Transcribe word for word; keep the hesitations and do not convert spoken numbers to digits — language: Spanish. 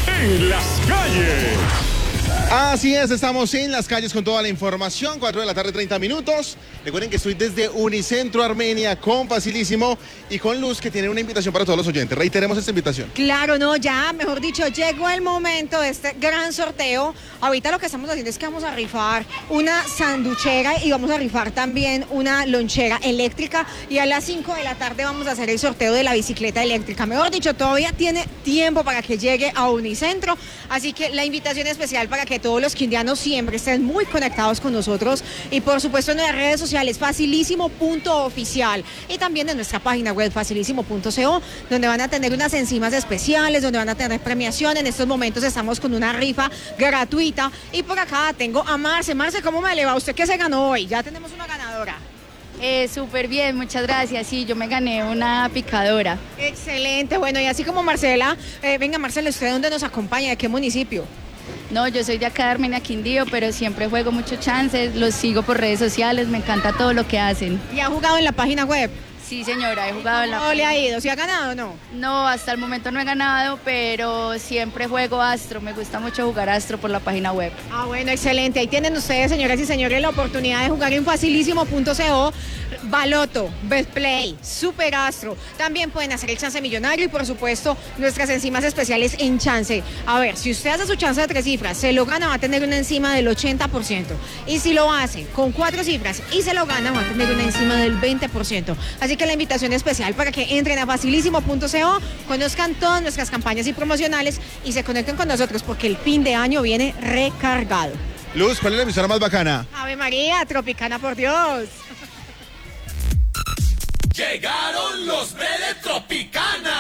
en las calles. Así es, estamos en las calles con toda la información, cuatro de la tarde, treinta minutos. Recuerden que estoy desde Unicentro Armenia con Facilísimo y con Luz, que tiene una invitación para todos los oyentes. Reiteremos esta invitación. Claro, no, ya, mejor dicho, llegó el momento de este gran sorteo. Ahorita lo que estamos haciendo es que vamos a rifar una sanduchera y vamos a rifar también una lonchera eléctrica, y a las cinco de la tarde vamos a hacer el sorteo de la bicicleta eléctrica. Mejor dicho, todavía tiene tiempo para que llegue a Unicentro, así que la invitación especial para que todos los quindianos siempre estén muy conectados con nosotros, y por supuesto en las redes sociales facilísimo punto oficial y también en nuestra página web facilísimo punto co, donde van a tener unas enzimas especiales, donde van a tener premiación. En estos momentos estamos con una rifa gratuita, y por acá tengo a Marce. Marce, ¿cómo me le va? ¿Usted qué se ganó hoy? Ya tenemos una ganadora. Eh, súper bien, muchas gracias. Sí, yo me gané una picadora. Excelente, bueno, y así como Marcela, eh, venga Marcela, ¿usted de dónde nos acompaña? ¿De qué municipio? No, yo soy de acá de Armenia, Quindío, pero siempre juego muchos chances, los sigo por redes sociales, me encanta todo lo que hacen. ¿Y ha jugado en la página web? Sí, señora, he jugado en la... ¿Cómo le ha ido? ¿Sí ha ganado o no? No, hasta el momento no he ganado, pero siempre juego Astro, me gusta mucho jugar Astro por la página web. Ah, bueno, excelente. Ahí tienen ustedes, señoras y señores, la oportunidad de jugar en facilísimo punto co, Baloto, Betplay, Super Astro. También pueden hacer el chance millonario y, por supuesto, nuestras enzimas especiales en chance. A ver, si usted hace su chance de tres cifras, se lo gana, va a tener una enzima del ochenta por ciento. Y si lo hace con cuatro cifras y se lo gana, va a tener una enzima del veinte por ciento. Así que la invitación especial para que entren a facilísimo punto co, conozcan todas nuestras campañas y promocionales y se conecten con nosotros, porque el fin de año viene recargado. Luz, ¿cuál es la emisora más bacana? Ave María, Tropicana, por Dios. Llegaron los de Tropicana.